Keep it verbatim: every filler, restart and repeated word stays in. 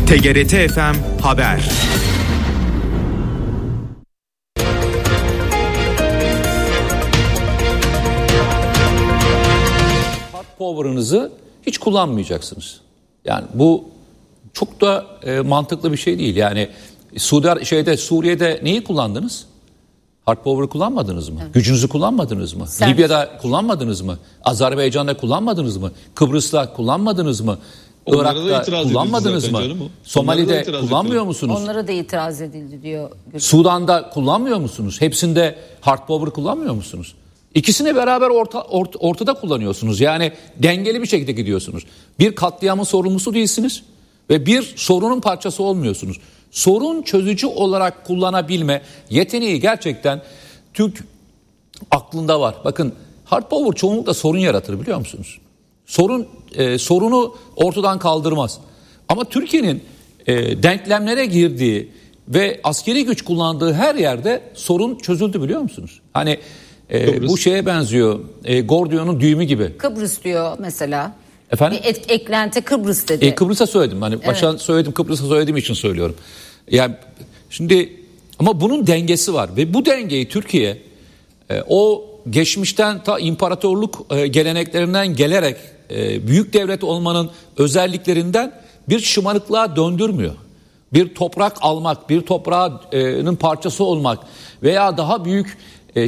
T G R T F M Haber. Hard power'ınızı hiç kullanmayacaksınız. Yani bu çok da e, mantıklı bir şey değil. Yani Suudi şeyde Suriye'de neyi kullandınız? Hard power'ı kullanmadınız mı? Evet. Gücünüzü kullanmadınız mı? Sen... Libya'da kullanmadınız mı? Azerbaycan'da kullanmadınız mı? Kıbrıs'ta kullanmadınız mı? Irak'ta kullanmadınız mı? Somali'de kullanmıyor musunuz? Onlara da itiraz edildi diyor. Sudan'da kullanmıyor musunuz? Hepsinde hard power kullanmıyor musunuz? İkisini beraber orta, ort, ortada kullanıyorsunuz. Yani dengeli bir şekilde gidiyorsunuz. Bir katliamın sorumlusu değilsiniz ve bir sorunun parçası olmuyorsunuz. Sorun çözücü olarak kullanabilme yeteneği gerçekten Türk aklında var. Bakın hard power çoğunlukla sorun yaratır, biliyor musunuz? Sorun e, sorunu ortadan kaldırmaz. Ama Türkiye'nin e, denklemlere girdiği ve askeri güç kullandığı her yerde sorun çözüldü, biliyor musunuz? Hani e, bu şeye benziyor. E, Gordion'un düğümü gibi. Kıbrıs diyor mesela. Efendim? Bir et, eklenti Kıbrıs dedi. E, Kıbrıs'a söyledim. Hani evet. Başa söyledim, Kıbrıs'a söylediğim için söylüyorum. Yani şimdi ama bunun dengesi var ve bu dengeyi Türkiye e, o geçmişten ta imparatorluk e, geleneklerinden gelerek e, büyük devlet olmanın özelliklerinden bir şımarıklığa döndürmüyor. Bir toprak almak, bir toprağın parçası olmak veya daha büyük